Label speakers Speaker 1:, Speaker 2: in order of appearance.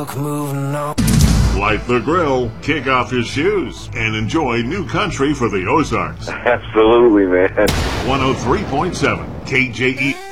Speaker 1: Moving on.
Speaker 2: Light the grill, kick off your shoes, and enjoy new country for the Ozarks.
Speaker 3: Absolutely, man.
Speaker 2: 103.7 KJE.